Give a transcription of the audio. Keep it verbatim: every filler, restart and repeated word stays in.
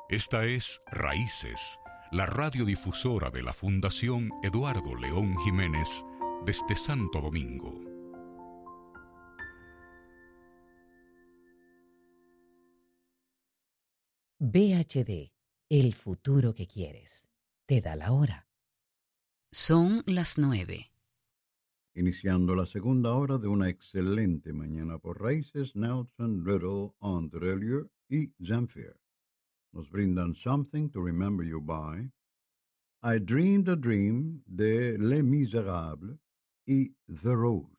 Esta es Raíces, la radiodifusora de la Fundación Eduardo León Jiménez desde Santo Domingo. V H D, el futuro que quieres. Te da la hora. Son las nueve. Iniciando la segunda hora de una excelente mañana por Raíces, Nelson Riddle, Andrelier y Zamfir nos brindan Something to Remember You By, I Dreamed a Dream de Les Miserables y The Rose.